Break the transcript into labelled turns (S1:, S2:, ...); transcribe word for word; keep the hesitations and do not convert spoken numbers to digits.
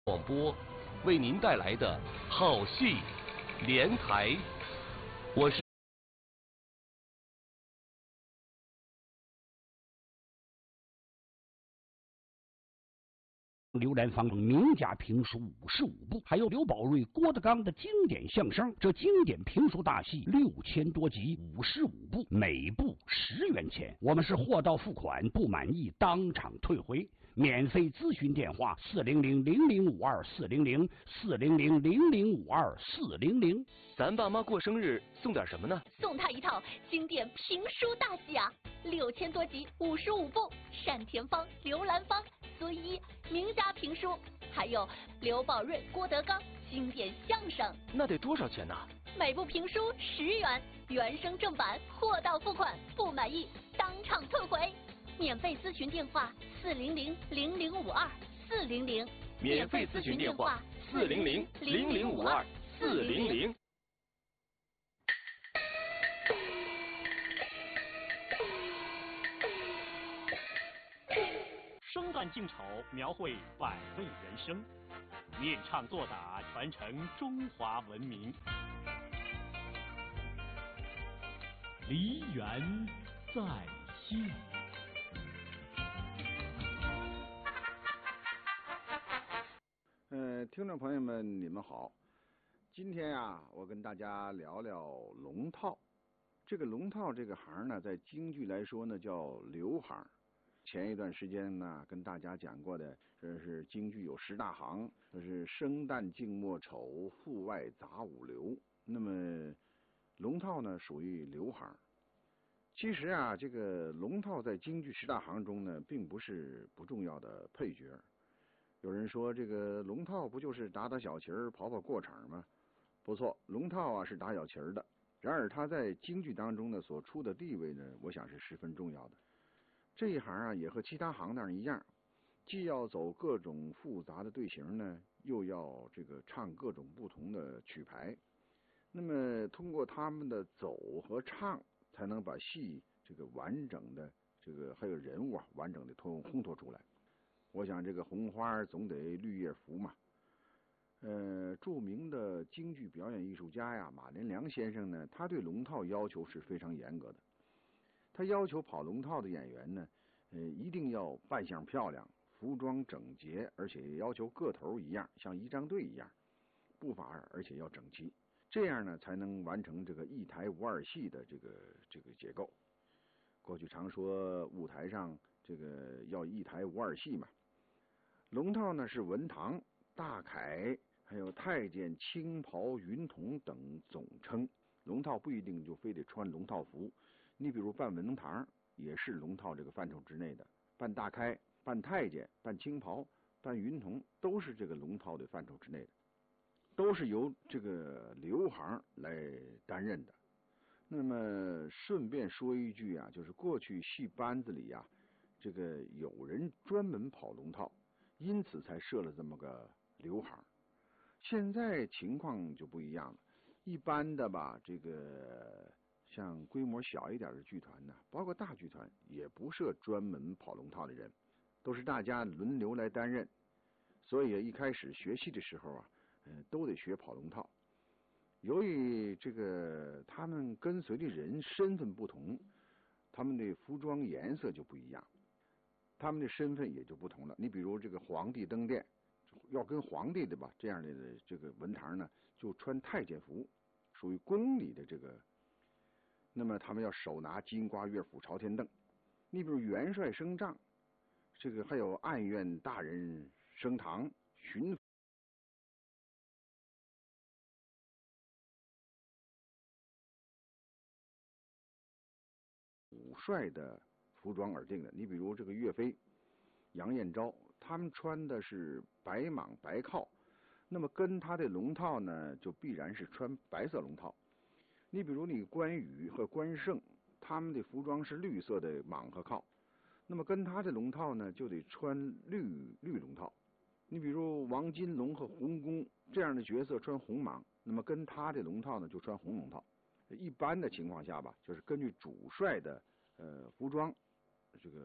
S1: 广播为您带来的好戏连台，我是
S2: 刘兰芳名家评书五十五部，还有刘宝瑞、郭德纲的经典相声。这经典评书大戏六千多集，五十五部，每部十元钱。我们是货到付款，不满意当场退回。免费咨询电话：四零零零零五二四零零四零零零零五二四零零。
S1: 咱爸妈过生日送点什么呢？
S3: 送他一套经典评书大戏啊，六千多集，五十五部，单田芳、刘兰芳、孙一名家评书，还有刘宝瑞、郭德纲经典相声。
S1: 那得多少钱呢？
S3: 每部评书十元，原声正版，货到付款，不满意当场退回。免费咨询电话：四零零零零五二四零零。
S1: 免费咨询电话：四零零零零五二四零零。
S4: 生旦净丑，描绘百味人生；念唱作打，传承中华文明。梨园在线。
S5: 呃，听众朋友们，你们好。今天呀，我跟大家聊聊龙套。这个龙套这个行呢，在京剧来说呢，叫流行。前一段时间呢，跟大家讲过的，这是京剧有十大行，这是生旦净末丑，户外杂五流。那么龙套呢，属于流行。其实啊，这个龙套在京剧十大行中呢，并不是不重要的配角。有人说，这个龙套不就是打打小旗儿、跑跑过场吗？不错，龙套啊是打小旗儿的。然而，他在京剧当中呢所处的地位呢，我想是十分重要的。这一行啊，也和其他行当一样，既要走各种复杂的队形呢，又要这个唱各种不同的曲牌。那么，通过他们的走和唱，才能把戏这个完整的这个还有人物啊，完整的通烘托出来。我想这个红花总得绿叶服嘛。呃，著名的京剧表演艺术家呀，马连良先生呢，他对龙套要求是非常严格的。他要求跑龙套的演员呢，呃，一定要扮相漂亮，服装整洁，而且要求个头一样，像仪仗队一样，步伐而且要整齐，这样呢才能完成这个一台无二戏的这个这个结构。过去常说舞台上这个要一台无二戏嘛。龙套呢是文堂、大楷还有太监、青袍、云童等总称。龙套不一定就非得穿龙套服，你比如扮文堂也是龙套这个范畴之内的，扮大开、扮太监、扮青袍、扮云童都是这个龙套的范畴之内的，都是由这个流行来担任的。那么顺便说一句啊，就是过去戏班子里啊，这个有人专门跑龙套，因此才设了这么个流行。现在情况就不一样了，一般的吧，这个像规模小一点的剧团呢，包括大剧团，也不设专门跑龙套的人，都是大家轮流来担任。所以一开始学戏的时候啊，呃，都得学跑龙套。由于这个他们跟随的人身份不同，他们的服装颜色就不一样，他们的身份也就不同了。你比如这个皇帝登殿，要跟皇帝的吧，这样的这个文堂呢，就穿太监服，属于宫里的这个。那么他们要手拿金瓜乐府朝天凳。你比如元帅升帐，这个还有案院大人升堂，巡武帅的服装而定的。你比如这个岳飞、杨彦昭，他们穿的是白蟒白靠，那么跟他的龙套呢，就必然是穿白色龙套。你比如你关羽和关胜，他们的服装是绿色的蟒和靠，那么跟他的龙套呢，就得穿绿绿龙套。你比如王金龙和洪公这样的角色穿红蟒，那么跟他的龙套呢，就穿红龙套。一般的情况下吧，就是根据主帅的呃服装这个